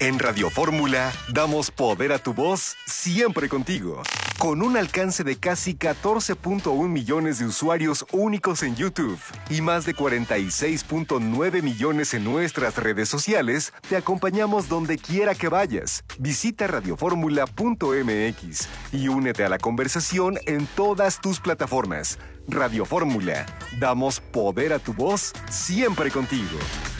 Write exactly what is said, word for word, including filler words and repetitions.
En Radio Fórmula, damos poder a tu voz siempre contigo. Con un alcance de casi catorce punto uno millones de usuarios únicos en YouTube y más de cuarenta y seis punto nueve millones en nuestras redes sociales, te acompañamos donde quiera que vayas. Visita radioformula punto m x y únete a la conversación en todas tus plataformas. Radio Fórmula, damos poder a tu voz siempre contigo.